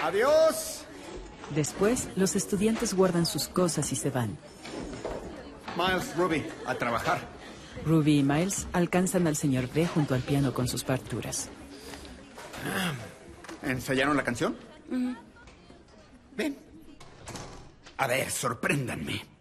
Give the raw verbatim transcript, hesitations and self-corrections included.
Adiós. Después, los estudiantes guardan sus cosas y se van. Miles, Ruby, a trabajar. Ruby y Miles alcanzan al señor B junto al piano con sus partituras. ¿Ensayaron la canción? Uh-huh. Ven. A ver, sorpréndanme.